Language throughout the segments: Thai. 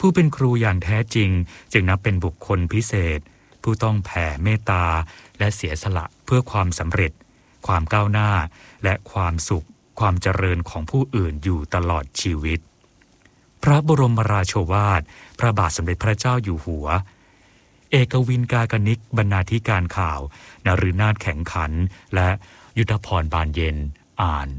ผู้เป็นครูอย่างแท้จริงจึงนับเป็นบุคคลพิเศษผู้ต้องแผ่เมตตาและเสียสละเพื่อความสำเร็จความก้าวหน้าและความสุขความเจริญของผู้อื่นอยู่ตลอดชีวิตพระบรมราโชวาทพระบาทสมเด็จพระเจ้าอยู่หัวเอกวินกากนิกบรรณาธิการข่าวนฤนาถแข็งขันและยุทธพรบานเย็นอ่าน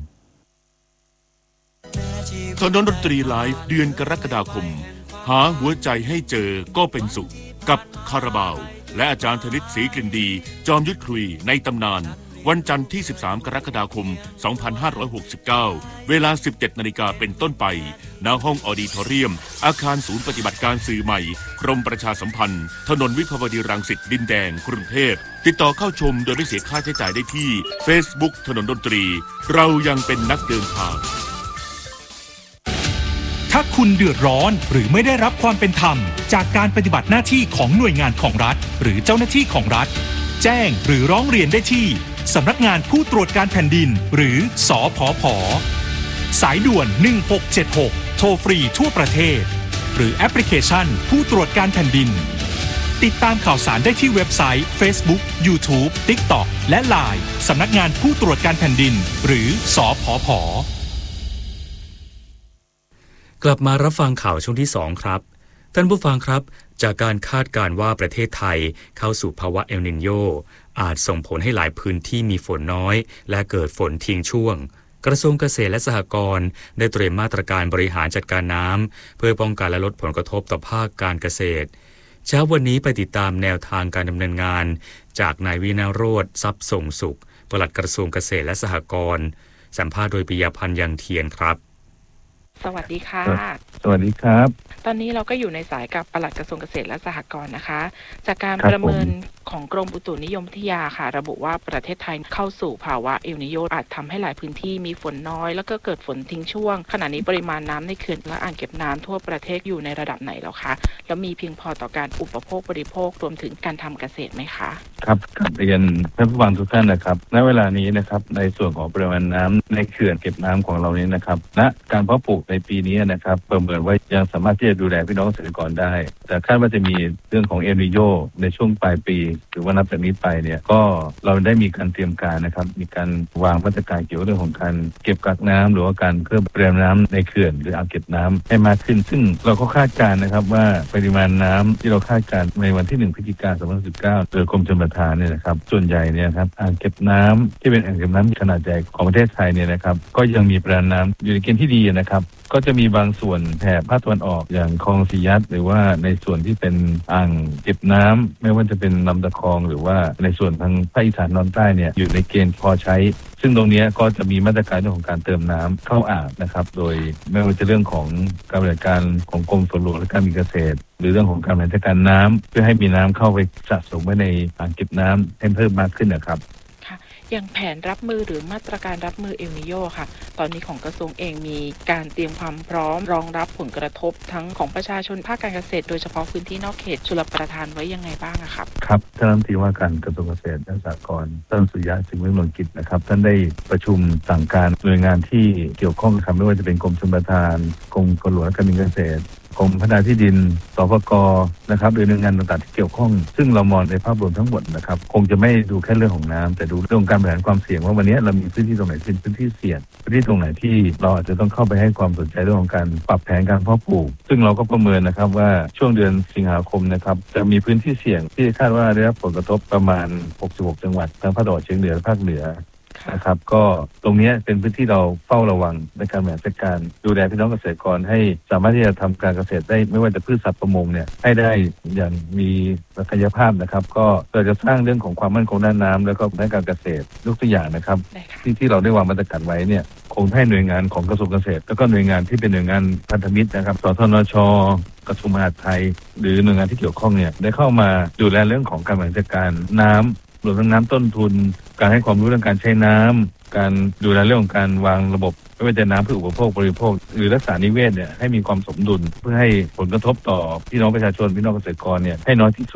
ถนนดนตรีไลฟ์เดือนกรกฎาคมหาหัวใจให้เจอก็เป็นสุขกับคาราบาวและอาจารย์ธนิตศรีกลิ่นดีจอมยุทธคุยในตำนานวันจันทร์ที่13กรกฎาคม2569เวลา 17 นาฬิกาเป็นต้นไปณห้องออดิทอเรียมอาคารศูนย์ปฏิบัติการสื่อใหม่กรมประชาสัมพันธ์ถนนวิภาวดีรังสิตดินแดงกรุงเทพติดต่อเข้าชมโดยไม่เสียค่าใช้จ่ายได้ที่ Facebook ถนนดนตรีเรายังเป็นนักเดินทางถ้าคุณเดือดร้อนหรือไม่ได้รับความเป็นธรรมจากการปฏิบัติหน้าที่ของหน่วยงานของรัฐหรือเจ้าหน้าที่ของรัฐแจ้งหรือร้องเรียนได้ที่สำนักงานผู้ตรวจการแผ่นดินหรือสผผ.สายด่วน1676โทรฟรีทั่วประเทศหรือแอปพลิเคชันผู้ตรวจการแผ่นดินติดตามข่าวสารได้ที่เว็บไซต์ Facebook YouTube TikTok และ LINE สำนักงานผู้ตรวจการแผ่นดินหรือสผผ. กลับมารับฟังข่าวช่วงที่2ครับท่านผู้ฟังครับจากการคาดการณ์ว่าประเทศไทยเข้าสู่ภาวะเอลนิโญอาจส่งผลให้หลายพื้นที่มีฝนน้อยและเกิดฝนทิ้งช่วงกระทรวงเกษตรและสหกรณ์ได้เตรียมมาตรการบริหารจัดการน้ำเพื่อป้องกันและลดผลกระทบต่อภาคการเกษตรเช้าวันนี้ไปติดตามแนวทางการดำเนินงานจากนายวินาโรจน์ทรัพย์ส่งสุขปลัดกระทรวงเกษตรและสหกรณ์สัมภาษณ์โดยปิยพันธ์ยังเทียนครับสวัสดีค่ะสวัสดีครับตอนนี้เราก็อยู่ในสายกับปลัดกระทรวงเกษตรและสหกรณ์นะคะจากการประเมินของกรมอุตุนิยมวิทยาค่ะระบุว่าประเทศไทยเข้าสู่ภาวะเอลนิโญอาจทำให้หลายพื้นที่มีฝนน้อยแล้วก็เกิดฝนทิ้งช่วงขณะนี้ปริมาณน้ำในเขื่อนและอ่างเก็บน้ำทั่วประเทศอยู่ในระดับไหนแล้วคะแล้วมีเพียงพอต่อการอุปโภคบริโภครวมถึงการทำเกษตรไหมคะครับเรียนท่านผู้ฟังทุกท่านนะครับณเวลานี้นะครับในส่วนของปริมาณน้ำในเขื่อนเก็บน้ำของเรานี้นะครับณการเพาะปลูกในปีนี้นะครับประเมินว่ายังสามารถที่จะดูแลพี่น้องเกษตรกรได้แต่คาดว่าจะมีเรื่องของเอลนิโญในช่วงปลายปีหรือว่านับจากนี้ไปเนี่ยก็เราได้มีการเตรียมการนะครับมีการวางมาตรการเกี่ยวกับเรื่องของการเก็บกักน้ำหรือว่าการเพิ่มปริมาณน้ำในเขื่อนหรืออ่างเก็บน้ำให้มากขึ้นซึ่งเราก็คาดการณ์นะครับว่าปริมาณน้ำที่เราคาดการณ์ในวันที่1พฤศจิกายน2019โดยกรมชลประทานเนี่ยนะครับส่วนใหญ่เนี่ยครับอ่างเก็บน้ำที่เป็นอ่างเก็บน้ำขนาดใหญ่ของประเทศไทยเนี่ยนะครับก็ยังมีปริมาณน้ำอยู่ในเกณฑ์ที่ดีนะครับก็จะมีบางส่วนแถบภาคตะวันออกอย่างคลองสียัดหรือว่าในส่วนที่เป็นอ่างเก็บน้ำไม่ว่าจะเป็นลำตะคองหรือว่าในส่วนทางภาคอีสานตอนใต้เนี่ยอยู่ในเกณฑ์พอใช้ซึ่งตรงนี้ก็จะมีมาตรการเรื่องของการเติมน้ำเข้าอ่างนะครับโดยไม่ว่าจะเรื่องของการบริการของกรมฝนหลวงและการมีเกษตรหรือเรื่องของการบริหารจัดการน้ำเพื่อให้มีน้ำเข้าไปสะสมไว้ในอ่างเก็บน้ำให้เพิ่มมากขึ้นนะครับอย่างแผนรับมือหรือมาตรการรับมือเอลนิโญค่ะตอนนี้ของกระทรวงเองมีการเตรียมความพร้อมรองรับผลกระทบทั้งของประชาชนภาคการเกษตรโดยเฉพาะพื้นที่นอกเขตชลประทานไว้ยังไงบ้างครับครับท่านรัฐมนตรีว่าการกระทรวงเกษตรและสหกรณ์ท่านสุริยะ จึงรุ่งเรืองกิจนะครับท่านได้ประชุมสั่งการหน่วยงานที่เกี่ยวข้องครับไม่ว่าจะเป็นกรมชลประทานกรมฝนหลวงและการมีเกษตรกรมพัฒนาที่ดินสปก.นะครับหรือหน่วยงานต่างๆที่เกี่ยวข้องซึ่งเรามองในภาพรวมทั้งหมดนะครับคงจะไม่ดูแค่เรื่องของน้ำแต่ดูเรื่องการบริหารความเสี่ยงว่าวันนี้เรามีพื้นที่ตรงไหนเป็นพื้นที่เสี่ยงพื้นที่ตรงไหนที่เราอาจจะต้องเข้าไปให้ความสนใจเรื่องของการปรับแผนการเพาะปลูกซึ่งเราก็ประเมินนะครับว่าช่วงเดือนสิงหาคมนะครับจะมีพื้นที่เสี่ยงที่คาดว่าได้รับผลกระทบประมาณ66จังหวัดทั้งภาคตะวันออกเฉียงเหนือและภาคเหนือนะครับก็ตรงนี้เป็นพื้นที่เราเฝ้าระวังในการบริหารจัดการดูแลพี่น้องเกษตรกรให้สามารถที่จะทำการเกษตรได้ไม่ว่าจะพืชสัตว์ประมงเนี่ยให้ได้อย่างมีศักยภาพนะครับก็เราจะสร้างเรื่องของความมั่นคงด้านน้ำแล้วก็ด้านการเกษตรยกตัวอย่างนะครับที่เราได้วางมาตรการไว้เนี่ยคงให้หน่วยงานของกระทรวงเกษตรแล้วก็หน่วยงานที่เป็นหน่วยงานพันธมิตรนะครับสทนช.กระทรวงมหาดไทยหรือหน่วยงานที่เกี่ยวข้องเนี่ยได้เข้ามาดูแลเรื่องของการบริหารจัดการน้ำรวมทั้งน้ำต้นทุนการให้ความรู้เรื่องการใช้น้ำการดูแลเรื่องของการวางระบบไม่ว่าจะน้ำเพื่ออุปโภคบริโภคหรือรักษานิเวศเนี่ยให้มีความสมดุลเพื่อให้ผลกระทบต่อพี่น้องประชาชนพี่น้องเกษตรกรเนี่ยให้น้อยที่สุด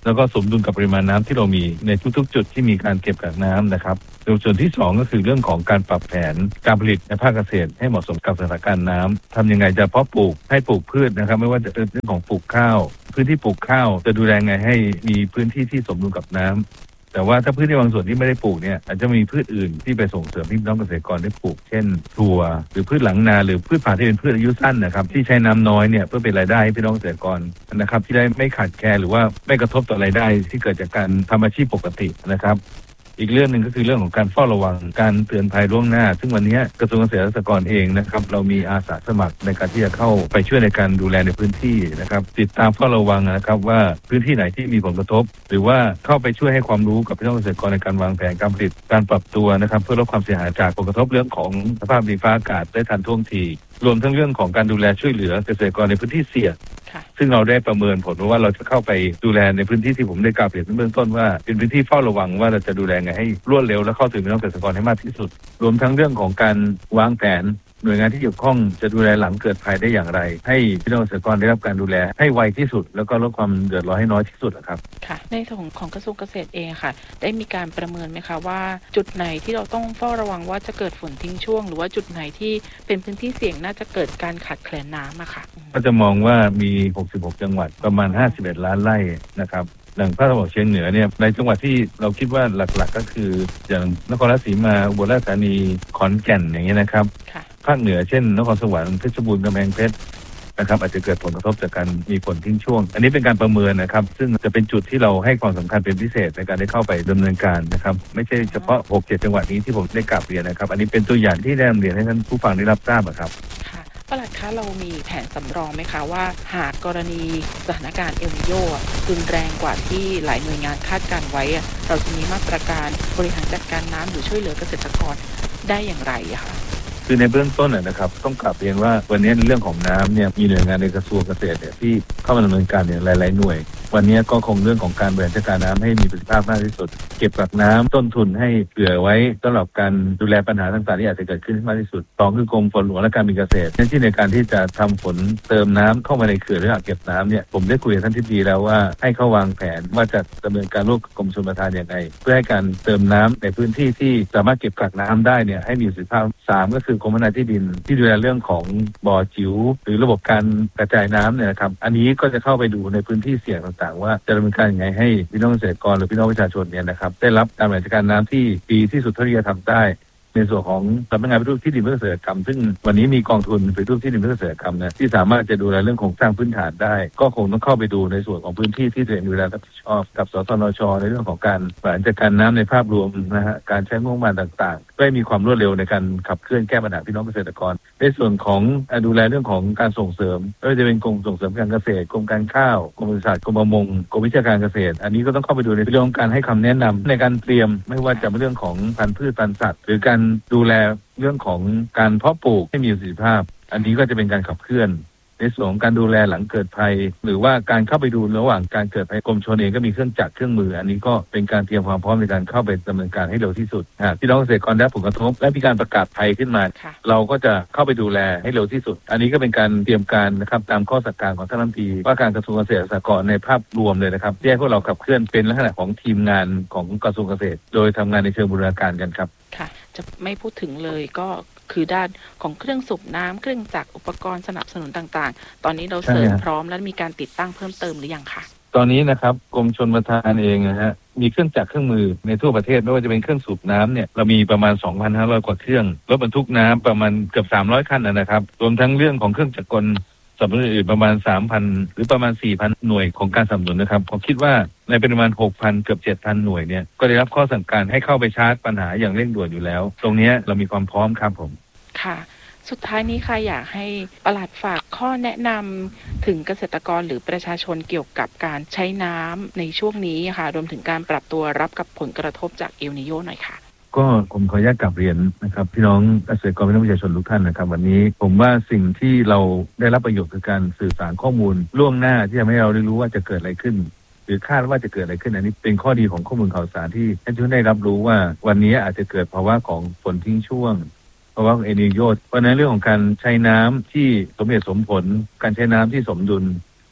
แล้วก็สมดุลกับปริมาณน้ำที่เรามีในทุกๆจุดที่มีการเก็บกักน้ำนะครับส่วนที่2ก็คือเรื่องของการปรับแผนการผลิตในภาคเกษตรให้เหมาะสมกับสถานการณ์น้ำทำยังไงจะเพาะปลูกให้ปลูกพืชนะครับไม่ว่าจะเป็นเรื่องของปลูกข้าวพื้นที่ปลูกข้าวจะดูแลไงให้มีพื้นที่ที่สมดุลกับน้ำแต่ว่าถ้าพืชในบางส่วนที่ไม่ได้ปลูกเนี่ยอาจจะมีพืชอื่นที่ไปส่งเสริมพี่น้องเกษตรกรได้ปลูกเช่นถั่วหรือพืชหลังนาหรือพืชผักที่เป็นพืชอายุสั้นนะครับที่ใช้น้ำน้อยเนี่ยเพื่อเป็นรายได้ให้พี่น้องเกษตรกรนะครับที่ได้ไม่ขาดแคลนหรือว่าไม่กระทบต่อรายได้ที่เกิดจากการทำอาชีพปกตินะครับอีกเรื่องนึงก็คือเรื่องของการเฝ้าระวังการเตือนภัยล่วงหน้าซึ่งวันนี้กระทรวงเกษตรและสหกรณ์เองนะครับเรามีอาสาสมัครในการที่จะเข้าไปช่วยในการดูแลในพื้นที่นะครับติดตามเฝ้าระวังนะครับว่าพื้นที่ไหนที่มีผลกระทบหรือว่าเข้าไปช่วยให้ความรู้กับพี่น้องเกษตรกรในการวางแผนการผลิตการปรับตัวนะครับเพื่อลดความเสียหายจากผลกระทบเรื่องของสภาพดินฟ้าอากาศได้ทันท่วงทีรวมทั้งเรื่องของการดูแลช่วยเหลือเกษตรกรในพื้นที่เสี่ยงซึ่งเราได้ประเมินผลว่าเราจะเข้าไปดูแลในพื้นที่ที่ผมได้กล่าวเปรียบเบื้องต้นว่าเป็นพื้นที่เฝ้าระวังว่าเราจะดูแลไงให้รวดเร็วและเข้าถึงพี่น้องเกษตรกรให้มากที่สุดรวมทั้งเรื่องของการวางแผนหน่วยงานที่เกี่ยวข้องจะดูแลหลังเกิดภัยได้อย่างไรให้พี่น้องเกษตรกรได้รับการดูแลให้ไวที่สุดแล้วก็ลดความเดือดร้อนให้น้อยที่สุดครับค่ะในส่วนของกระทรวงเกษตรเองค่ะได้มีการประเมินไหมคะว่าจุดไหนที่เราต้องเฝ้าระวังว่าจะเกิดฝนทิ้งช่วงหรือว่าจุดไหนที่เป็นพื้นที่เสี่ยงน่าจะเกิดการขาดแคลนน้ำอะค่ะก็จะมองว่ามี66จังหวัดประมาณ51ล้านไร่นะครับอย่างภาคตะวันออกเฉียงเหนือเนี่ยในจังหวัดที่เราคิดว่าหลักๆก็คืออย่างนครราชสีมาอุบลราชธานีขอนแก่นอย่างเงี้ยนะครับภาคเหนือเช่นนครสวรรค์เพชรบูรณ์กำแพงเพชรนะครับอาจจะเกิดผลกระทบจากการมีฝนทิ้งช่วงอันนี้เป็นการประเมินนะครับซึ่งจะเป็นจุดที่เราให้ความสำคัญเป็นพิเศษในการได้เข้าไปดำเนินการนะครับไม่ใช่เฉพาะ 6-7 จังหวัดนี้ที่ผมได้กล่าวเรียนนะครับอันนี้เป็นตัวอย่างที่ได้นำเรียนให้ท่านผู้ฟังได้รับทราบครับปลัดคะเรามีแผนสำรองไหมคะว่าหากกรณีสถานการณ์เอลนิโญรุนแรงกว่าที่หลายหน่วยงานคาดการไว้เราจะมีมาตรการบริหารจัดการน้ำหรือช่วยเหลือเกษตรกรได้อย่างไรคะคือในเบื้องต้นนะครับต้องกลับเรียนว่าวันนี้เรื่องของน้ำเนี่ยมีหน่วยงานในกระทรวงเกษตรที่เข้ามาดำเนินการเนี่ยหลายๆหน่วยวันนี้ก็คงเรื่องของการบริหารจัดการน้ำให้มีประสิทธิภาพมากที่สุดเก็บกักน้ำต้นทุนให้เผื่อไว้สำหรับการดูแลปัญหาต่างๆที่อาจจะเกิดขึ้นมากที่สุด2คือกรมฝนหลวงและการบินเกษตรที่ในการที่จะทำฝนเติมน้ำเข้ามาในเขื่อนหรืออ่างเก็บน้ำเนี่ยผมได้คุยกับท่านทิบดีแล้วว่าให้เขาวางแผนว่าจะดำเนินการร่วมกับกรมชลประทานอย่างไรเพื่อให้การเติมน้ำในพื้นที่ที่สามารถเก็บกักน้ำได้เนี่ยให้มีประสิทธิภาพ3ก็คือกรมพัฒนาที่ดินที่ดูแลเรื่องของบ่อจิ๋วหรือระบบการกระจายน้ำเนี่ยนะครับอันนี้ก็จะเข้าไปดูในพื้นที่เสี่ยงต่างๆว่าจะดำเนินการยังไงให้พี่น้องเกษตรกรหรือพี่น้องประชาชนเนี่ยนะครับได้รับการบริหารจัดการน้ำที่ดีที่สุดเท่าที่จะทำได้ในส่วนของสำนักงานปฏิรูปที่ดินเพื่อเกษตรกรรมซึ่งวันนี้มีกองทุนปฏิรูปที่ดินเพื่อเกษตรกรรมนะที่สามารถจะดูแลเรื่องโครงสร้างพื้นฐานได้ก็คงต้องเข้าไปดูในส่วนของพื้นที่ที่ตัวเองดูแลรับผิดชอบกับสสนช.ในเรื่องของการบริหารจัดการน้ำในภาพรวมนะฮะการใช้งบประมาณต่างๆเพื่อให้มีความรวดเร็วในการขับเคลื่อนแก้ปัญหาพี่น้องเกษตรกรในส่วนของดูแลเรื่องของการส่งเสริมไม่ว่าจะเป็นกรมส่งเสริมการเกษตรกรมการข้าวกรมปศุสัตว์กรมประมงกรมวิชาการเกษตรอันนี้ก็ต้องเข้าไปดูในเรื่องของการให้คำแนะนำในการเตรียมไม่ว่าจะเป็นเรื่องของพันธุ์พืชพันธุ์สัตว์หรือการดูแลเรื่องของการเพาะปลูกให้มีประสิทธิภาพอันนี้ก็จะเป็นการขับเคลื่อนในส่วนของการดูแลหลังเกิดภัยหรือว่าการเข้าไปดูระหว่างการเกิดภัยกรมชลเองก็มีเครื่องจักรเครื่องมืออันนี้ก็เป็นการเตรียมความพร้อมในการเข้าไปดำเนินการให้เร็วที่สุดพี่น้องเกษตรกรได้ผลกระทบและมีการประกาศภัยขึ้นมาเราก็จะเข้าไปดูแลให้เร็วที่สุดอันนี้ก็เป็นการเตรียมการนะครับตามข้อสั่งการของท่านรัฐมนตรีว่าการกระทรวงเกษตรและสหกรณ์ในภาพรวมเลยนะครับที่ให้พวกเราขับเคลื่อนเป็นลักษณะของทีมงานของกระทรวงเกษตรโดยทำงานในเชิงบูรณาการกันครับค่ะจะไม่พูดถึงเลยก็คือด้านของเครื่องสูบน้ำเครื่องจักรอุปกรณ์สนับสนุนต่างๆตอนนี้เราเสริมพร้อมและมีการติดตั้งเพิ่มเติมหรือยังคะตอนนี้นะครับกรมชลประทานเองนะฮะมีเครื่องจักรเครื่องมือในทั่วประเทศไม่ว่าจะเป็นเครื่องสูบน้ำเนี่ยเรามีประมาณ 2,500 กว่าเครื่องรถบรรทุกน้ำประมาณเกือบ300คันนะครับรวมทั้งเรื่องของเครื่องจักรกลสนับสนุนอื่นประมาณ 3,000 หรือประมาณ 4,000 หน่วยของการสนับสนุนนะครับผมคิดว่าในประมาณ 6,000 เกือบ 7,000 หน่วยเนี่ยก็ได้รับข้อสั่งการให้เข้าไปชาร์จปัญหาอย่างเร่งด่วนอยู่แล้วตรงนี้เรามีความพร้อมครับผมค่ะสุดท้ายนี้ค่ะอยากให้ปลัดฝากข้อแนะนำถึงเกษตรกรหรือประชาชนเกี่ยวกับการใช้น้ำในช่วงนี้ค่ะรวมถึงการปรับตัวรับกับผลกระทบจากเอลนิโญหน่อยค่ะก็ผมขออนุญาตกลับเรียนนะครับพี่น้องเกษตรกรพี่น้องประชาชนทุกท่านนะครับวันนี้ผมว่าสิ่งที่เราได้รับประโยชน์คือการสื่อสารข้อมูลล่วงหน้าที่ทำให้เราได้รู้ว่าจะเกิดอะไรขึ้นหรือคาดว่าจะเกิดอะไรขึ้นอันนี้เป็นข้อดีของข้อมูลข่าวสารที่ท่านทุกท่านได้รับรู้ว่าวันนี้อาจจะเกิดภาวะของฝนทิ้งช่วงเพราะว่าเอลนิโญเพราะนั้นเรื่องของการใช้น้ำที่สมเหตุสมผลการใช้น้ำที่สมดุล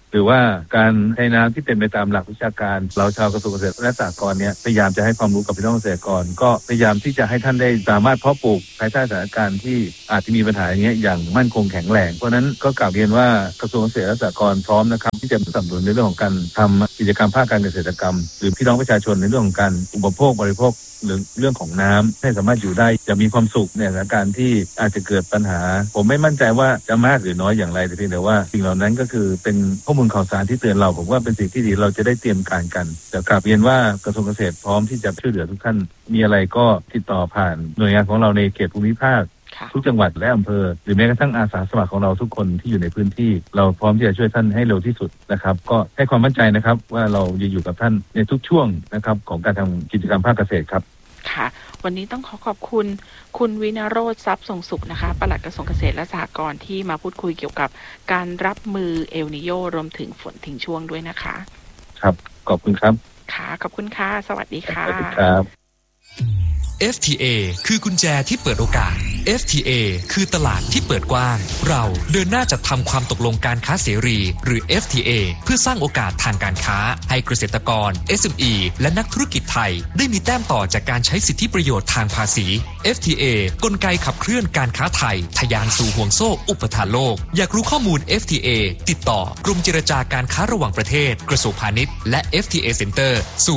หรือว่าการใช้น้ำที่เป็นไปตามหลักวิชาการเราชาวกระทรวงเกษตรและสหกรณ์เนี่ยพยายามจะให้ความรู้กับพี่น้องเกษตรกรก็พยายามที่จะให้ท่านได้สามารถเพาะปลูกภายใต้สถานการณ์ที่อาจจะมีปัญหาอย่างเงี้ยอย่างมั่นคงแข็งแรงเพราะนั้นก็กล่าวเรียนว่ากระทรวงเกษตรและสหกรณ์พร้อมนะครับที่จะสนับสนุนในเรื่องของการทำกิจกรรมภาคการเกษตรกรรมหรือพี่น้องประชาชนในเรื่องของการอุปโภคบริโภคหรือเรื่องของน้ำให้สามารถอยู่ได้จะมีความสุขในสถานการณ์ที่อาจจะเกิดปัญหาผมไม่มั่นใจว่าจะมากหรือน้อยอย่างไรแต่เพียงแต่ว่าสิ่งเหล่านั้นก็คือเป็นข้อมูลข่าวสารที่เตือนเราผมว่าเป็นสิ่งที่ดีเราจะได้เตรียมการกันแต่กราบเรียนว่ากระทรวงเกษตรพร้อมที่จะช่วยเหลือทุกท่านมีอะไรก็ติดต่อผ่านหน่วยงานของเราในเขตภูมิภาคทุกจังหวัดและอำเภอหรือแม้กระทั่งอาสาสมัครของเราทุกคนที่อยู่ในพื้นที่เราพร้อมที่จะช่วยท่านให้เร็วที่สุดนะครับก็ให้ความมั่นใจนะครับว่าเราจะอยู่กับท่านในทุกช่วงนะครับของการทำกิจกรรมภาคเกษตรครับค่ะวันนี้ต้องขอบคุณคุณวินโรจน์ทรัพย์ส่งสุขนะคะปลัดกระทรวงเกษตรและสหกรณ์ที่มาพูดคุยเกี่ยวกับการรับมือเอลนีโญรวมถึงฝนทิ้งช่วงด้วยนะคะครับขอบคุณครับค่ะขอบคุณค่ะสวัสดีค่ะสวัสดีครับ FTA คือกุญแจที่เปิดโอกาส FTA คือตลาดที่เปิดกว้างเราเดินหน้าจัดทำความตกลงการค้าเสรีหรือ FTA เพื่อสร้างโอกาสทางการค้าให้เกษตรกร SME และนักธุรกิจไทยได้มีแต้มต่อจากการใช้สิทธิประโยชน์ทางภาษี FTA กลไกขับเคลื่อนการค้าไทยทะยานสู่ห่วงโซ่อุปทานโลกอยากรู้ข้อมูล FTA ติดต่อกรมเจรจาการค้าระหว่างประเทศกระทรวงพาณิชย์และ FTA Center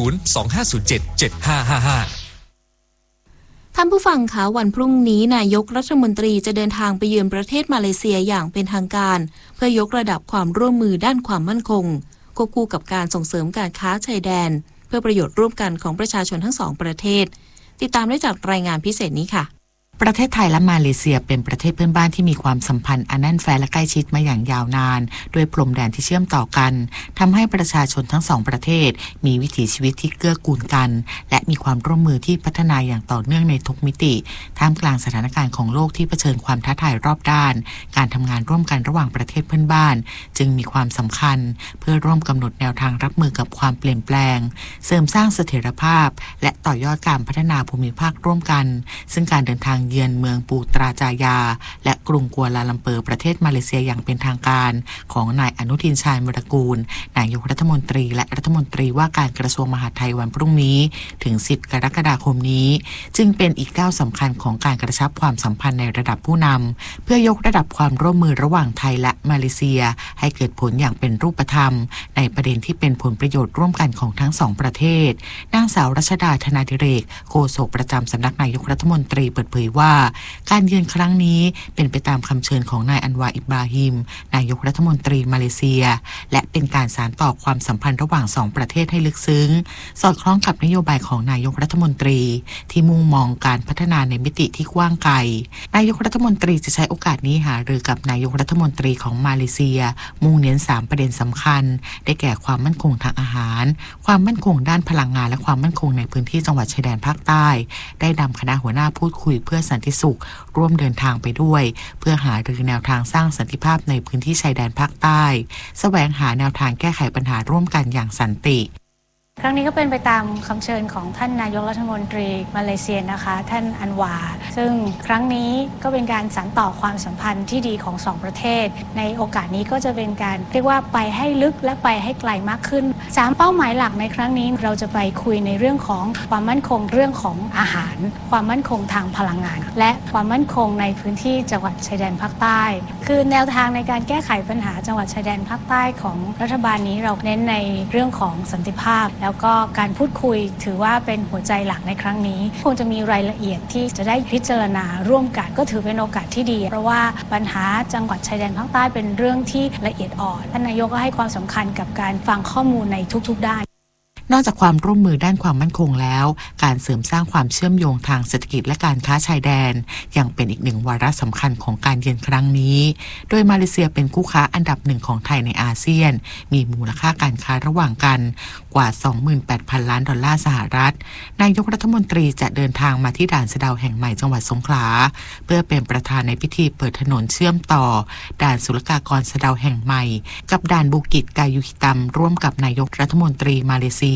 025077555 ท่านผู้ฟังคะวันพรุ่งนี้นายกรัฐมนตรีจะเดินทางไปเยือนประเทศมาเลเซียอย่างเป็นทางการเพื่อยกระดับความร่วมมือด้านความมั่นคงควบคู่กับการส่งเสริมการค้าชายแดนเพื่อประโยชน์ร่วมกันของประชาชนทั้งสองประเทศติดตามได้จากรายงานพิเศษนี้ค่ะประเทศไทยและมาเลเซียเป็นประเทศเพื่อนบ้านที่มีความสัมพันธ์อันแน่นแฟ้นและใกล้ชิดมาอย่างยาวนานด้วยพรมแดนที่เชื่อมต่อกันทำให้ประชาชนทั้งสองประเทศมีวิถีชีวิตที่เกื้อกูลกันและมีความร่วมมือที่พัฒนาอย่างต่อเนื่องในทุกมิติท่ามกลางสถานการณ์ของโลกที่เผชิญความท้าทายรอบด้านการทำงานร่วมกันระหว่างประเทศเพื่อนบ้านจึงมีความสำคัญเพื่อร่วมกำหนดแนวทางรับมือกับความเปลี่ยนแปลงเสริมสร้างเสถียรภาพและต่อยอดการพัฒนาภูมิภาคร่วมกันซึ่งการเดินทางเยือนเมืองปูตราจายาและกรุงกัวลาลัมเปอร์ประเทศมาเลเซียอย่างเป็นทางการของนายอนุทินชาญวิรากูลนายกรัฐมนตรีและรัฐมนตรีว่าการกระทรวงมหาดไทยวันพรุ่งนี้ถึง10กรกฎาคมนี้จึงเป็นอีกก้าวสำคัญของการกระชับความสัมพันธ์ในระดับผู้นำเพื่อยกระดับความร่วมมือระหว่างไทยและมาเลเซียให้เกิดผลอย่างเป็นรูปธรรมในประเด็นที่เป็นผลประโยชน์ร่วมกันของทั้งสองประเทศนางสาวรัชดาธนาธิเรกโฆษกประจำสำนักนายกรัฐมนตรีเปิดเผยว่าการเยือนครั้งนี้เป็นไปตามคำเชิญของนายอันวาอิบราฮิมนายกรัฐมนตรีมาเลเซียและเป็นการสานต่อความสัมพันธ์ระหว่างสองประเทศให้ลึกซึ้งสอดคล้องกับนโยบายของนายกรัฐมนตรีที่มุ่งมองการพัฒนาในมิติที่กว้างไกลนายกรัฐมนตรีจะใช้โอกาสนี้หารือกับนายกรัฐมนตรีของมาเลเซียมุ่งเน้น3ประเด็นสำคัญได้แก่ความมั่นคงทางอาหารความมั่นคงด้านพลังงานและความมั่นคงในพื้นที่จังหวัดชายแดนภาคใต้ได้นำคณะหัวหน้าพูดคุยเพื่อสันติสุขร่วมเดินทางไปด้วยเพื่อหารือแนวทางสร้างสันติภาพในพื้นที่ชายแดนภาคใต้แสวงหาแนวทางแก้ไขปัญหาร่วมกันอย่างสันติครั้งนี้ก็เป็นไปตามคำเชิญของท่านนายกรัฐมนตรีมาเลเซียนะคะท่านอันวาซึ่งครั้งนี้ก็เป็นการสานต่อความสัมพันธ์ที่ดีของสองประเทศในโอกาสนี้ก็จะเป็นการเรียกว่าไปให้ลึกและไปให้ไกลมากขึ้น3เป้าหมายหลักในครั้งนี้เราจะไปคุยในเรื่องของความมั่นคงเรื่องของอาหารความมั่นคงทางพลังงานและความมั่นคงในพื้นที่จังหวัดชายแดนภาคใต้คือแนวทางในการแก้ไขปัญหาจังหวัดชายแดนภาคใต้ของรัฐบาลนี้เราเน้นในเรื่องของสันติภาพแล้วก็การพูดคุยถือว่าเป็นหัวใจหลักในครั้งนี้คงจะมีรายละเอียดที่จะได้พิจารณาร่วมกันก็ถือเป็นโอกาสที่ดีเพราะว่าปัญหาจังหวัดชายแดนภาคใต้เป็นเรื่องที่ละเอียดอ่อนท่านนายกก็ให้ความสำคัญกับการฟังข้อมูลในทุกๆด้านนอกจากความร่วมมือด้านความมั่นคงแล้วการเสริมสร้างความเชื่อมโยงทางเศรษฐกิจและการค้าชายแดนยังเป็นอีกหนึ่งวาระสำคัญของการเยือนครั้งนี้โดยมาเลเซียเป็นคู่ค้าอันดับ1ของไทยในอาเซียนมีมูลค่าการค้าระหว่างกันกว่า 28,000 ล้านดอลลาร์สหรัฐนายกรัฐมนตรีจะเดินทางมาที่ด่านสะเดาแห่งใหม่จังหวัดสงขลาเพื่อเป็นประธานในพิธีเปิดถนนเชื่อมต่อด่านศุลกากรสะเดาแห่งใหม่กับด่านบูกิจกายุฮิตัมร่วมกับนายกรัฐมนตรีมาเลเซีย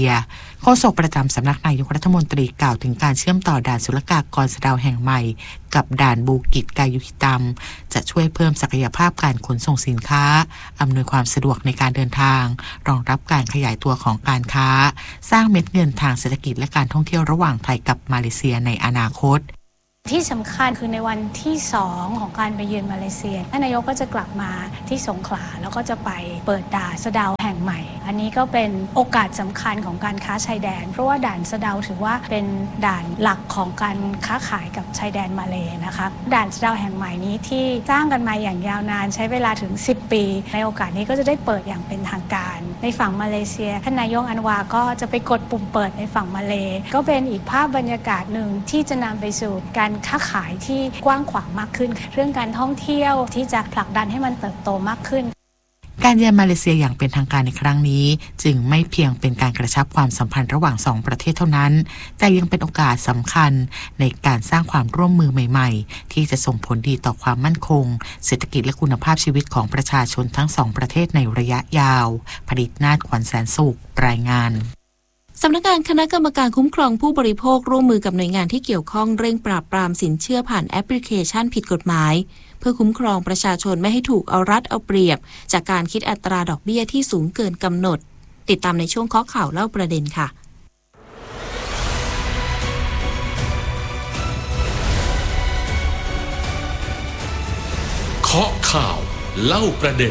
ยโฆษกประจำสำนักนายกรัฐมนตรีกล่าวถึงการเชื่อมต่อด่านศุลกากรสะเดาแห่งใหม่กับด่านบูกิจกายุฮิตัมจะช่วยเพิ่มศักยภาพการขนส่งสินค้าอำนวยความสะดวกในการเดินทางรองรับการขยายตัวของการค้าสร้างเม็ดเงินทางเศรษฐกิจและการท่องเที่ยวระหว่างไทยกับมาเลเซียในอนาคตที่สำคัญคือในวันที่2ของการไปเยือนมาเลเซียท่านนายกก็จะกลับมาที่สงขลาแล้วก็จะไปเปิดด่านสะเดาแห่งใหม่อันนี้ก็เป็นโอกาสสำคัญของการค้าชายแดนเพราะว่าด่านสะเดาถือว่าเป็นด่านหลักของการค้าขายกับชายแดนมาเลนะคะด่านสะเดาแห่งใหม่นี้ที่สร้างกันมาอย่างยาวนานใช้เวลาถึง10 ปีในโอกาสนี้ก็จะได้เปิดอย่างเป็นทางการในฝั่งมาเลเซียท่านนายกอันวาก็จะไปกดปุ่มเปิดในฝั่งมาเลก็เป็นอีกภาพบรรยากาศหนึ่งที่จะนำไปสู่การค้าขายที่กว้างขวางมากขึ้นเรื่องการท่องเที่ยวที่จะผลักดันให้มันเติบโตมากขึ้นการเยือนมาเลเซียอย่างเป็นทางการในครั้งนี้จึงไม่เพียงเป็นการกระชับความสัมพันธ์ระหว่าง2ประเทศเท่านั้นแต่ยังเป็นโอกาสสำคัญในการสร้างความร่วมมือใหม่ๆที่จะส่งผลดีต่อความมั่นคงเศรษฐกิจและคุณภาพชีวิตของประชาชนทั้ง2ประเทศในระยะยาวผลิตนาถ ขวัญแสนสุขรายงานสำนักงานคณะกรรมการคุ้มครองผู้บริโภคร่วมมือกับหน่วยงานที่เกี่ยวข้องเร่งปราบปรามสินเชื่อผ่านแอปพลิเคชันผิดกฎหมายเพื่อคุ้มครองประชาชนไม่ให้ถูกเอารัดเอาเปรียบจากการคิดอัตราดอกเบี้ยที่สูงเกินกำหนดติดตามในช่วงเคาะข่าวเล่าประเด็นค่ะเคาะข่าวเล่าประเด็น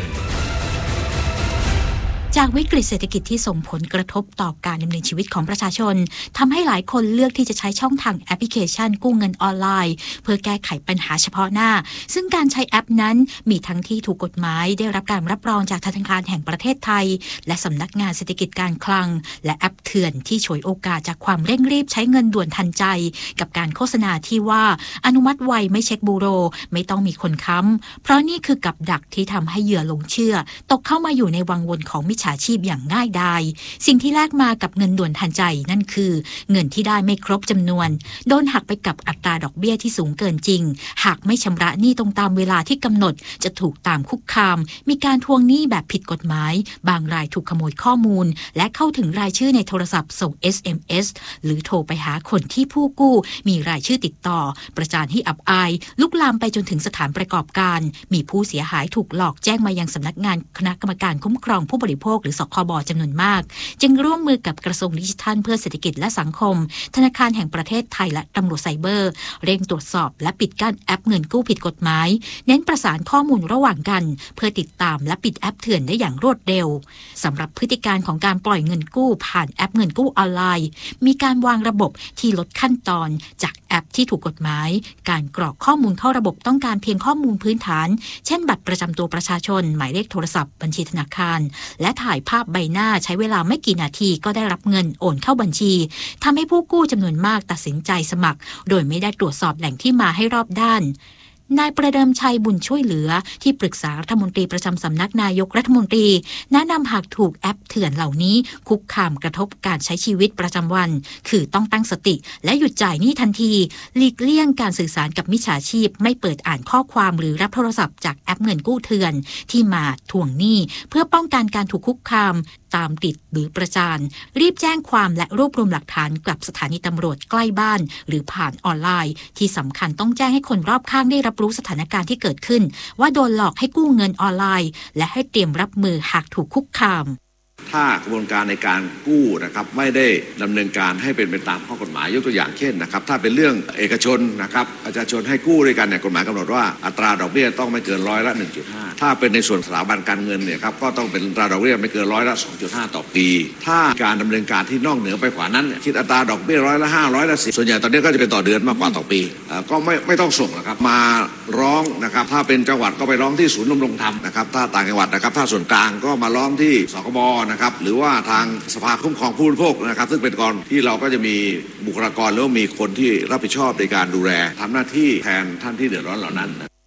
จากวิกฤตเศรษฐกิจที่ส่งผลกระทบต่อการดำเนินชีวิตของประชาชนทำให้หลายคนเลือกที่จะใช้ช่องทางแอปพลิเคชันกู้เงินออนไลน์เพื่อแก้ไขปัญหาเฉพาะหน้าซึ่งการใช้แอปนั้นมีทั้งที่ถูกกฎหมายได้รับการรับรองจากธนาคารแห่งประเทศไทยและสำนักงานเศรษฐกิจการคลังและแอปเถื่อนที่ฉวยโอกาสจากความเร่งรีบใช้เงินด่วนทันใจกับการโฆษณาที่ว่าอนุมัติไวไม่เช็คบูโรไม่ต้องมีคนค้ำเพราะนี่คือกับดักที่ทำให้เหยื่อหลงเชื่อตกเข้ามาอยู่ในวังวนของมิจฉาชีพอย่างง่ายดายสิ่งที่แลกมากับเงินด่วนทันใจนั่นคือเงินที่ได้ไม่ครบจำนวนโดนหักไปกับอัตราดอกเบี้ยที่สูงเกินจริงหากไม่ชำระหนี้ตรงตามเวลาที่กำหนดจะถูกตามคุกคามมีการทวงหนี้แบบผิดกฎหมายบางรายถูกขโมยข้อมูลและเข้าถึงรายชื่อในโทรศัพท์ส่ง SMS หรือโทรไปหาคนที่ผู้กู้มีรายชื่อติดต่อประจานให้อับอายลุกลามไปจนถึงสถานประกอบการมีผู้เสียหายถูกหลอกแจ้งมายังสำนักงานคณะกรรมการคุ้มครองผู้บริโภคหรือสคบ.จำนวนมากจึงร่วมมือกับกระทรวงดิจิทัลเพื่อเศรษฐกิจและสังคมธนาคารแห่งประเทศไทยและตำรวจไซเบอร์เร่งตรวจสอบและปิดกั้นแอปเงินกู้ผิดกฎหมายเน้นประสานข้อมูลระหว่างกันเพื่อติดตามและปิดแอปเถื่อนได้อย่างรวดเร็วสำหรับพฤติการของการปล่อยเงินกู้ผ่านแอปเงินกู้ออนไลน์มีการวางระบบที่ลดขั้นตอนจากแอปที่ถูกกฎหมายการกรอกข้อมูลเข้าระบบต้องการเพียงข้อมูลพื้นฐานเช่นบัตรประจำตัวประชาชนหมายเลขโทรศัพท์บัญชีธนาคารและถ่ายภาพใบหน้าใช้เวลาไม่กี่นาทีก็ได้รับเงินโอนเข้าบัญชีทำให้ผู้กู้จำนวนมากตัดสินใจสมัครโดยไม่ได้ตรวจสอบแหล่งที่มาให้รอบด้านนายประเดิมชัยบุญช่วยเหลือที่ปรึกษารัฐมนตรีประจำสำนักนายกรัฐมนตรีแนะนำหากถูกแอปเถื่อนเหล่านี้คุกคามกระทบการใช้ชีวิตประจำวันคือต้องตั้งสติและหยุดจ่ายหนี้ทันทีหลีกเลี่ยงการสื่อสารกับมิจฉาชีพไม่เปิดอ่านข้อความหรือรับโทรศัพท์จากแอปเงินกู้เถื่อนที่มาทวงหนี้เพื่อป้องกันการถูกคุกคามตามติดหรือประจานรีบแจ้งความและรวบรวมหลักฐานกับสถานีตำรวจใกล้บ้านหรือผ่านออนไลน์ที่สำคัญต้องแจ้งให้คนรอบข้างได้รับรู้สถานการณ์ที่เกิดขึ้นว่าโดนหลอกให้กู้เงินออนไลน์และให้เตรียมรับมือหากถูกคุกคามถ้ากระบวนการในการกู้นะครับไม่ได้ดำเนินการให้เป็นไปตามข้อกฎหมายยกตัวอย่างเช่นนะครับถ้าเป็นเรื่องเอกชนนะครับประชาชนให้กู้ด้วยกันเนี่ยกฎหมายกำหนดว่าอัตราดอกเบี้ยต้องไม่เกิน100% ถ้าเป็นในส่วนสถาบันการเงินเนี่ยครับก็ต้องเป็นอัตราดอกเบี้ยไม่เกิน2.5%ต่อปีถ้าการดำเนินการที่นอกเหนือไปกว่านั้นคิดอัตราดอกเบี้ย5%, 10%ส่วนใหญ่ตอนนี้ก็จะเป็นต่อเดือนมากกว่าต่อปีก็ไม่ต้องส่งนะครับมาร้องนะครับถ้าเป็นจังหวัดก็ไปร้องที่ศูนย์ดำรงธรรมนะครับถ้าต่างจังหวัดนะครับถ้าส่วนกลางก็มาร้องที่สคบนะครับหรือว่าทางสภาคุ้มครองผู้บริโภคนะครับซึ่งเป็นกองที่เราก็จะมีบุคลากรหรือมีคนที่รับผิดชอบในการดูแลทำหน้าที่แทนท่านที่เดือดร้อนเหล่านั้น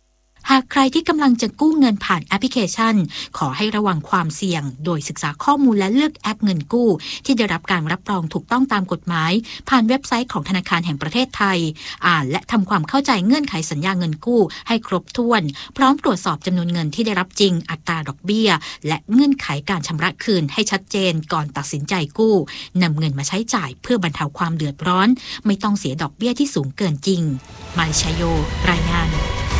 หากใครที่กำลังจะกู้เงินผ่านแอปพลิเคชันขอให้ระวังความเสี่ยงโดยศึกษาข้อมูลและเลือกแอปเงินกู้ที่ได้รับการรับรองถูกต้องตามกฎหมายผ่านเว็บไซต์ของธนาคารแห่งประเทศไทยอ่านและทำความเข้าใจเงื่อนไขสัญญาเงินกู้ให้ครบถ้วนพร้อมตรวจสอบจำนวนเงินที่ได้รับจริงอัตราดอกเบี้ยและเงื่อนไขการชำระคืนให้ชัดเจนก่อนตัดสินใจกู้นำเงินมาใช้จ่ายเพื่อบรรเทาความเดือดร้อนไม่ต้องเสียดอกเบี้ยที่สูงเกินจริงมาริชโยรายงาน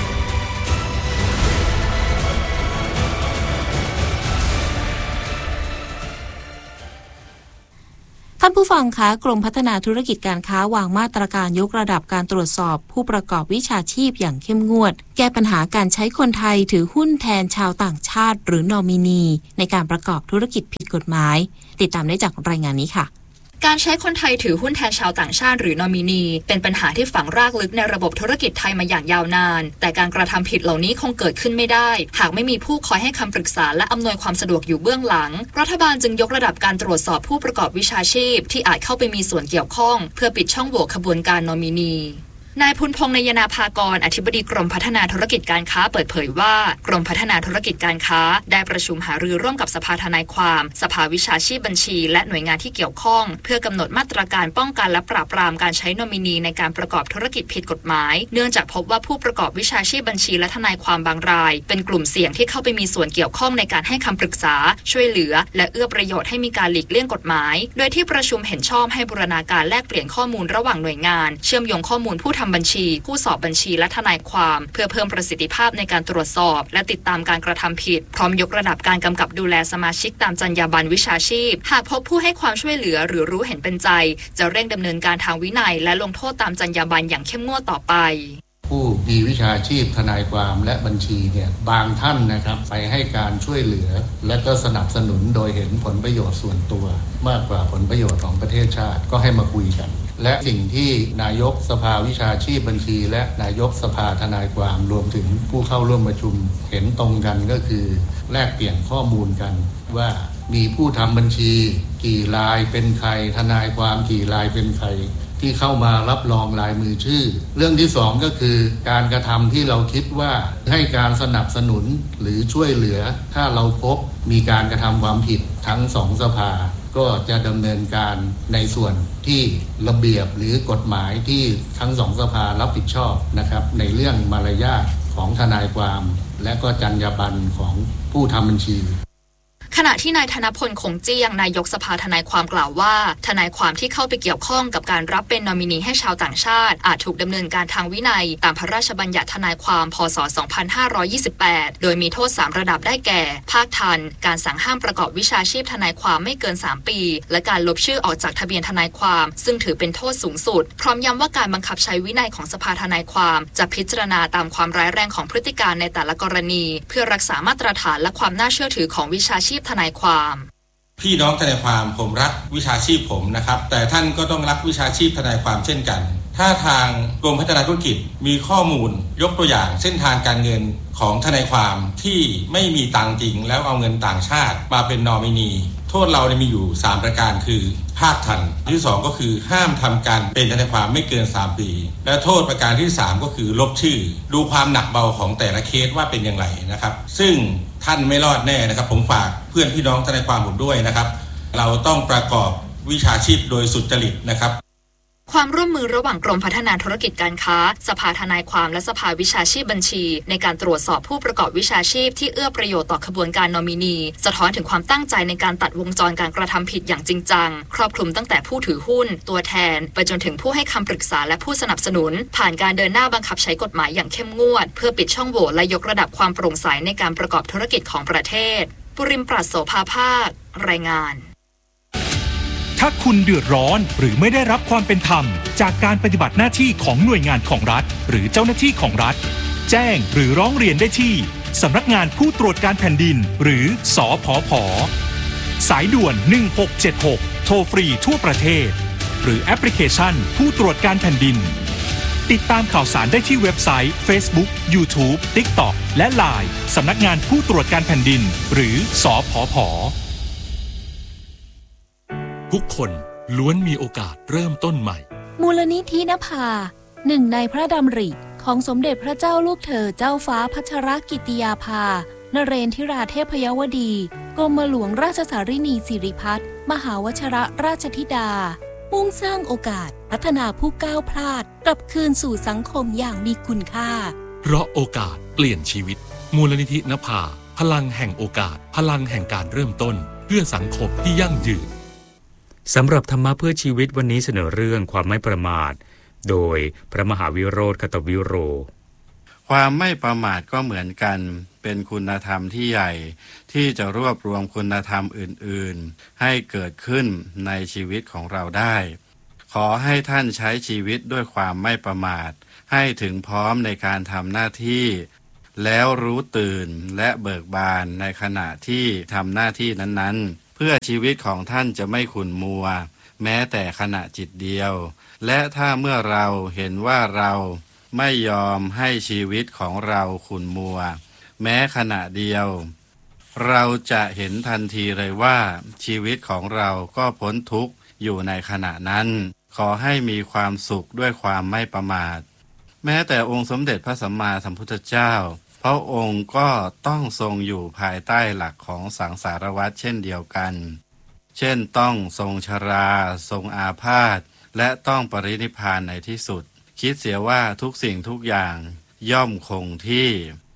ท่านผู้ฟังคะกรมพัฒนาธุรกิจการค้าวางมาตรการยกระดับการตรวจสอบผู้ประกอบวิชาชีพอย่างเข้มงวดแก้ปัญหาการใช้คนไทยถือหุ้นแทนชาวต่างชาติหรือนอมินีในการประกอบธุรกิจผิดกฎหมายติดตามได้จากรายงานนี้ค่ะการใช้คนไทยถือหุ้นแทนชาวต่างชาติหรือนอมินีเป็นปัญหาที่ฝังรากลึกในระบบธุรกิจไทยมาอย่างยาวนานแต่การกระทำผิดเหล่านี้คงเกิดขึ้นไม่ได้หากไม่มีผู้คอยให้คำปรึกษาและอำนวยความสะดวกอยู่เบื้องหลังรัฐบาลจึงยกระดับการตรวจสอบผู้ประกอบวิชาชีพที่อาจเข้าไปมีส่วนเกี่ยวข้องเพื่อปิดช่องโหว่ขบวนการนอมินีนายพุนพงษ์นยนาภากรอธิบดีกรมพัฒนาธุรกิจการค้าเปิดเผยว่ากรมพัฒนาธุรกิจการค้าได้ประชุมหารือร่วมกับสภาทนายความสภาวิชาชีพบัญชีและหน่วยงานที่เกี่ยวข้องเพื่อกำหนดมาตรการป้องกันและปราบปรามการใช้นอมินีในการประกอบธุรกิจผิดกฎหมายเนื่องจากพบว่าผู้ประกอบวิชาชีพบัญชีและทนายความบางรายเป็นกลุ่มเสี่ยงที่เข้าไปมีส่วนเกี่ยวข้องในการให้คำปรึกษาช่วยเหลือและเอื้อประโยชน์ให้มีการหลีกเลี่ยงกฎหมายโดยที่ประชุมเห็นชอบให้บูรณาการแลกเปลี่ยนข้อมูลระหว่างหน่วยงานเชื่อมโยงข้อมูลผู้ทำบัญชีผู้สอบบัญชีและทนายความเพื่อเพิ่มประสิทธิภาพในการตรวจสอบและติดตามการกระทำผิดพร้อมยกระดับการกำกับดูแลสมาชิกตามจรรยาบรรณวิชาชีพหากพบผู้ให้ความช่วยเหลือหรือรู้เห็นเป็นใจจะเร่งดำเนินการทางวินัยและลงโทษตามจรรยาบรรณอย่างเข้มงวดต่อไปผู้มีวิชาชีพทนายความและบัญชีเนี่ยบางท่านนะครับไปให้การช่วยเหลือและก็สนับสนุนโดยเห็นผลประโยชน์ส่วนตัวมากกว่าผลประโยชน์ของประเทศชาติก็ให้มาคุยกันและสิ่งที่นายกสภาวิชาชีพบัญชีและนายกสภาทนายความรวมถึงผู้เข้าร่วมประชุมเห็นตรงกันก็คือแลกเปลี่ยนข้อมูลกันว่ามีผู้ทำบัญชีกี่รายเป็นใครทนายความกี่รายเป็นใครที่เข้ามารับรองลายมือชื่อเรื่องที่สองก็คือการกระทำที่เราคิดว่าให้การสนับสนุนหรือช่วยเหลือถ้าเราพบมีการกระทำความผิดทั้งสองสภาก็จะดำเนินการในส่วนที่ระเบียบหรือกฎหมายที่ทั้งสองสภารับผิดชอบนะครับในเรื่องมารยาทของทนายความและก็จรรยาบรรณของผู้ทำบัญชีขณะที่นายธนพลคงเจียงนายกสภาทนายความกล่าวว่าทนายความที่เข้าไปเกี่ยวข้องกับการรับเป็นนอมินีให้ชาวต่างชาติอาจถูกดำเนินการทางวินัยตามพระราชบัญญัติทนายความพ.ศ. 2528โดยมีโทษ3ระดับได้แก่ภาคทันการสั่งห้ามประกอบวิชาชีพทนายความไม่เกิน3ปีและการลบชื่อออกจากทะเบียนทนายความซึ่งถือเป็นโทษสูงสุดพร้อมย้ำว่าการบังคับใช้วินัยของสภาทนายความจะพิจารณาตามความร้ายแรงของพฤติการในแต่ละกรณีเพื่อรักษามาตรฐานและความน่าเชื่อถือของวิชาชีพทนายความพี่น้องทนายความผมรักวิชาชีพผมนะครับแต่ท่านก็ต้องรักวิชาชีพทนายความเช่นกันถ้าทางกรมพัฒนาธุรกิจมีข้อมูลยกตัวอย่างเส้นทางการเงินของทนายความที่ไม่มีตังจริงแล้วเอาเงินต่างชาติมาเป็นนอมินีโทษเรามีอยู่3ประการคือภาคทันที่2ก็คือห้ามทำการเป็นทนายความไม่เกิน3ปีและโทษประการที่3ก็คือลบชื่อดูความหนักเบาของแต่ละเคสว่าเป็นอย่างไรนะครับซึ่งท่านไม่รอดแน่นะครับผมฝากเพื่อนพี่น้องทนายความผมด้วยนะครับเราต้องประกอบวิชาชีพโดยสุจริตนะครับความร่วมมือระหว่างกรมพัฒนาธุรกิจการค้าสภาทนายความและสภาวิชาชีพบัญชีในการตรวจสอบผู้ประกอบวิชาชีพที่เอื้อประโยชน์ต่อขบวนการนอมินีสะท้อนถึงความตั้งใจในการตัดวงจรการกระทำผิดอย่างจริงจังครอบคลุมตั้งแต่ผู้ถือหุ้นตัวแทนไปจนถึงผู้ให้คำปรึกษาและผู้สนับสนุนผ่านการเดินหน้าบังคับใช้กฎหมายอย่างเข้มงวดเพื่อปิดช่องโหว่และยกระดับความโปร่งใสในการประกอบธุรกิจของประเทศปุริมปราศโสภาภาครายงานถ้าคุณเดือดร้อนหรือไม่ได้รับความเป็นธรรมจากการปฏิบัติหน้าที่ของหน่วยงานของรัฐหรือเจ้าหน้าที่ของรัฐแจ้งหรือร้องเรียนได้ที่สำนักงานผู้ตรวจการแผ่นดินหรือสผผ.สายด่วน1676โทรฟรีทั่วประเทศหรือแอปพลิเคชันผู้ตรวจการแผ่นดินติดตามข่าวสารได้ที่เว็บไซต์ Facebook YouTube TikTok และ LINE สำนักงานผู้ตรวจการแผ่นดินหรือสผผ. ทุกคนล้วนมีโอกาสเริ่มต้นใหม่มูลนิธินภาหนึ่งในพระดำริขของสมเด็จพระเจ้าลูกเธอเจ้าฟ้าพัชรกิติยาภานเรนทิราเทพยวดีกรมหลวงราชสารินีสิริพัฒน์มหาวชิรราชธิดามุ่งสร้างโอกาสพัฒนาผู้ก้าวพลาดกลับคืนสู่สังคมอย่างมีคุณค่าเพราะโอกาสเปลี่ยนชีวิตมูลนิธินภาพลังแห่งโอกาสพลังแห่งการเริ่มต้นเพื่อสังคมที่ยั่งยืนสำหรับธรรมะเพื่อชีวิตวันนี้เสนอเรื่องความไม่ประมาทโดยพระมหาวิโรจน์ คตวิโรความไม่ประมาทก็เหมือนกันเป็นคุณธรรมที่ใหญ่ที่จะรวบรวมคุณธรรมอื่นๆให้เกิดขึ้นในชีวิตของเราได้ขอให้ท่านใช้ชีวิตด้วยความไม่ประมาทให้ถึงพร้อมในการทำหน้าที่แล้วรู้ตื่นและเบิกบานในขณะที่ทำหน้าที่นั้นๆเพื่อชีวิตของท่านจะไม่ขุ่นมัวแม้แต่ขณะจิตเดียวและถ้าเมื่อเราเห็นว่าเราไม่ยอมให้ชีวิตของเราขุ่นมัวแม้ขณะเดียวเราจะเห็นทันทีเลยว่าชีวิตของเราก็พ้นทุกข์อยู่ในขณะนั้นขอให้มีความสุขด้วยความไม่ประมาทแม้แต่องค์สมเด็จพระสัมมาสัมพุทธเจ้าพระองค์ก็ต้องทรงอยู่ภายใต้หลักของสังสารวัฏเช่นเดียวกันเช่นต้องทรงชราทรงอาพาธและต้องปรินิพพานในที่สุดคิดเสียว่าทุกสิ่งทุกอย่างย่อมคงที่